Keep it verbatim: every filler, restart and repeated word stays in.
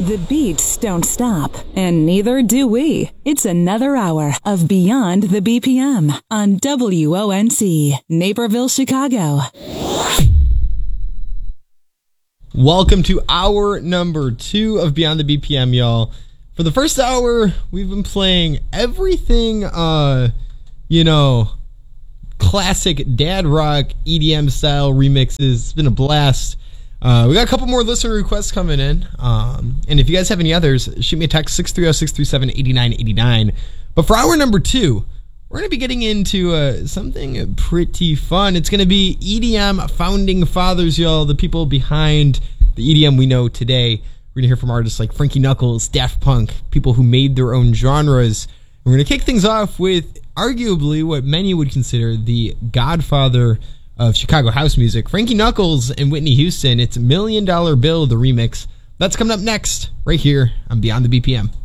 The beats don't stop, and neither do we. It's another hour of Beyond the B P M on W O N C, Naperville, Chicago. Welcome to hour number two of Beyond the B P M, y'all. For the first hour, we've been playing everything, uh, you know, classic dad rock E D M style remixes. It's been a blast. Uh, we got a couple more listener requests coming in. Um, and if you guys have any others, shoot me a text six three zero, six three seven, eight nine eight nine. But for hour number two, we're going to be getting into uh, something pretty fun. It's going to be E D M founding fathers, y'all, the people behind the E D M we know today. We're going to hear from artists like Frankie Knuckles, Daft Punk, people who made their own genres. We're going to kick things off with arguably what many would consider the godfather of Chicago house music, Frankie Knuckles and Whitney Houston. It's Million Dollar Bill, the remix. That's coming up next, right here on Beyond the B P M.